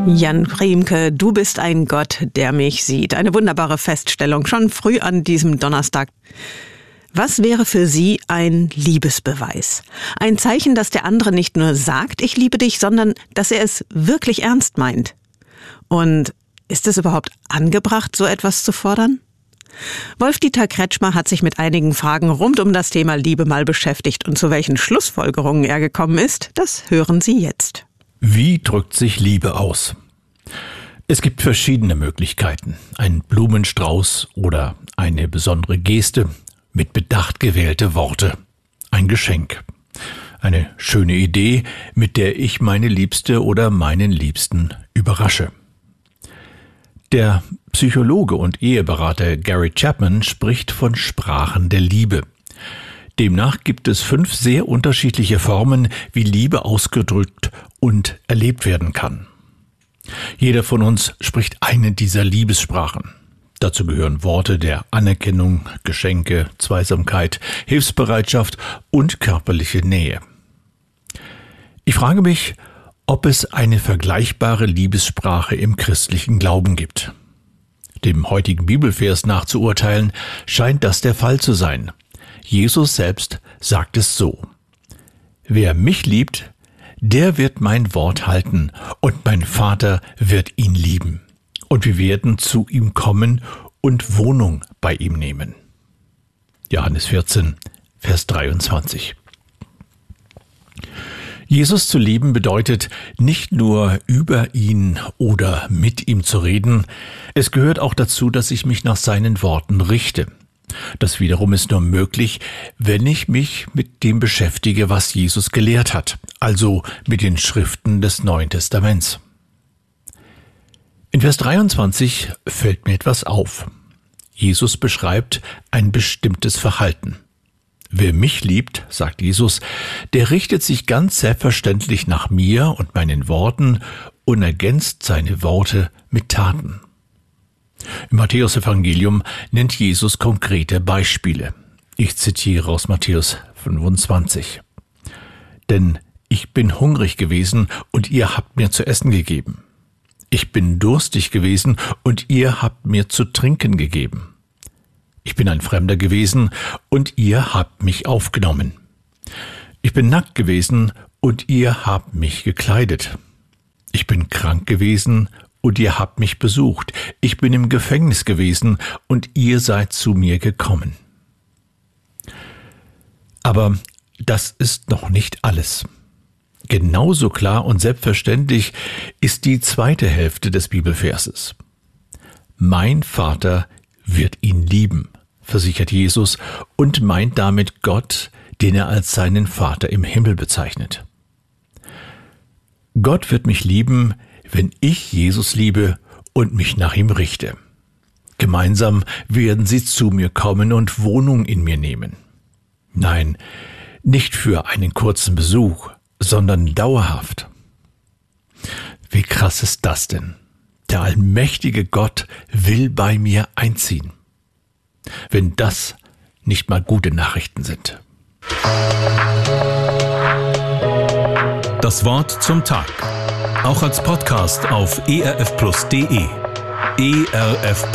Jan Priemke, du bist ein Gott, der mich sieht. Eine wunderbare Feststellung, schon früh an diesem Donnerstag. Was wäre für Sie ein Liebesbeweis? Ein Zeichen, dass der andere nicht nur sagt, ich liebe dich, sondern dass er es wirklich ernst meint. Und ist es überhaupt angebracht, so etwas zu fordern? Wolf-Dieter Kretschmer hat sich mit einigen Fragen rund um das Thema Liebe mal beschäftigt. Und zu welchen Schlussfolgerungen er gekommen ist, das hören Sie jetzt. Wie drückt sich Liebe aus? Es gibt verschiedene Möglichkeiten. Ein Blumenstrauß oder eine besondere Geste, mit Bedacht gewählte Worte, ein Geschenk. Eine schöne Idee, mit der ich meine Liebste oder meinen Liebsten überrasche. Der Psychologe und Eheberater Gary Chapman spricht von Sprachen der Liebe. Demnach gibt es 5 sehr unterschiedliche Formen, wie Liebe ausgedrückt und erlebt werden kann. Jeder von uns spricht eine dieser Liebessprachen. Dazu gehören Worte der Anerkennung, Geschenke, Zweisamkeit, Hilfsbereitschaft und körperliche Nähe. Ich frage mich, ob es eine vergleichbare Liebessprache im christlichen Glauben gibt. Dem heutigen Bibelvers nach zu urteilen, scheint das der Fall zu sein. Jesus selbst sagt es so: Wer mich liebt, der wird mein Wort halten, und mein Vater wird ihn lieben. Und wir werden zu ihm kommen und Wohnung bei ihm nehmen. Johannes 14, Vers 23. Jesus zu lieben bedeutet nicht nur über ihn oder mit ihm zu reden, es gehört auch dazu, dass ich mich nach seinen Worten richte. Das wiederum ist nur möglich, wenn ich mich mit dem beschäftige, was Jesus gelehrt hat, also mit den Schriften des Neuen Testaments. In Vers 23 fällt mir etwas auf. Jesus beschreibt ein bestimmtes Verhalten. Wer mich liebt, sagt Jesus, der richtet sich ganz selbstverständlich nach mir und meinen Worten und ergänzt seine Worte mit Taten. Im Matthäus-Evangelium nennt Jesus konkrete Beispiele. Ich zitiere aus Matthäus 25. Denn ich bin hungrig gewesen und ihr habt mir zu essen gegeben. Ich bin durstig gewesen und ihr habt mir zu trinken gegeben. Ich bin ein Fremder gewesen und ihr habt mich aufgenommen. Ich bin nackt gewesen und ihr habt mich gekleidet. Ich bin krank gewesen und ihr habt mich besucht. Ich bin im Gefängnis gewesen und ihr seid zu mir gekommen. Aber das ist noch nicht alles. Genauso klar und selbstverständlich ist die zweite Hälfte des Bibelverses. Mein Vater wird ihn lieben, versichert Jesus und meint damit Gott, den er als seinen Vater im Himmel bezeichnet. Gott wird mich lieben, wenn ich Jesus liebe und mich nach ihm richte. Gemeinsam werden sie zu mir kommen und Wohnung in mir nehmen. Nein, nicht für einen kurzen Besuch, sondern dauerhaft. Wie krass ist das denn? Der allmächtige Gott will bei mir einziehen. Wenn das nicht mal gute Nachrichten sind. Das Wort zum Tag. Auch als Podcast auf erfplus.de. ERF